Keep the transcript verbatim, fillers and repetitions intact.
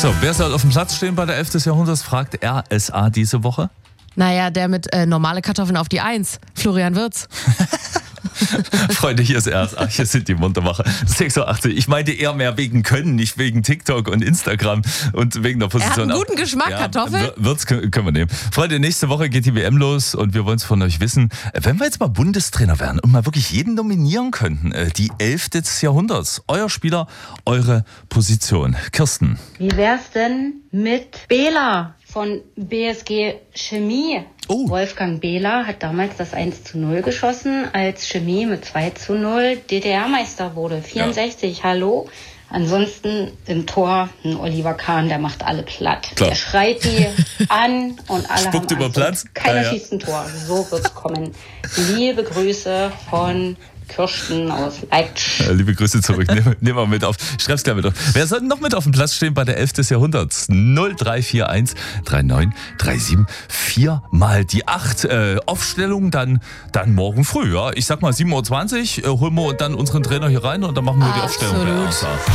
So, wer soll auf dem Platz stehen bei der Elf des Jahrhunderts, fragt R S A diese Woche. Naja, der mit äh, normale Kartoffeln auf die Eins, Florian Wirtz. Freunde, hier ist R S A, hier sind die Muntermacher. sechs Uhr achtzig. Ich meinte eher mehr wegen Können, nicht wegen TikTok und Instagram und wegen der Position. Er hat einen guten Geschmack, ja, Kartoffeln. Wirtz können wir nehmen. Freunde, nächste Woche geht die W M los und wir wollen es von euch wissen. Wenn wir jetzt mal Bundestrainer wären und mal wirklich jeden nominieren könnten, die Elf des Jahrhunderts, euer Spieler, eure Position. Kirsten. Wie wär's denn mit Bela von B S G Chemie? Oh. Wolfgang Behler hat damals das eins zu null geschossen, als Chemie mit zwei zu null D D R-Meister wurde. vierundsechzig, ja. Hallo. Ansonsten im Tor ein Oliver Kahn, der macht alle platt. Klar. Der schreit die an und alle Spuckt haben über Angst. Platz. Keiner ja, ja. schießt ein Tor. So wird's kommen. Liebe Grüße von Kirsten aus Leipzig. Liebe Grüße zurück. Nehmen nehm wir mit auf. Schreib's gleich mit auf. Wer soll noch mit auf dem Platz stehen bei der Elf des Jahrhunderts? null drei vier eins drei neun drei sieben vier mal die acht. Äh, Aufstellung dann, dann morgen früh. Ja? Ich sag mal sieben Uhr zwanzig. Äh, holen wir dann unseren Trainer hier rein und dann machen wir die Aufstellung. Absolut.